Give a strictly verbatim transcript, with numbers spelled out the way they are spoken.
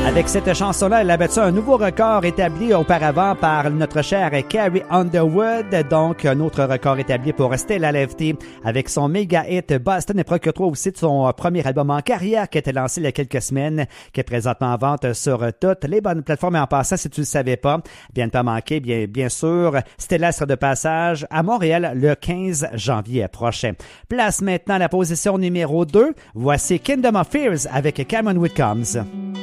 Avec cette chanson-là, elle a battu un nouveau record établi auparavant par notre chère Carrie Underwood. Donc, un autre record établi pour Stella Lefty avec son méga hit Boston et procure-toi aussi de son premier album en carrière qui a été lancé il y a quelques semaines, qui est présentement en vente sur toutes les bonnes plateformes. Et en passant, si tu ne le savais pas, bien ne pas manquer, bien, bien sûr, Stella sera de passage à Montréal le quinze janvier prochain. Place maintenant à la position numéro deux. Voici Kingdom of Fears avec Cameron Whitcombs.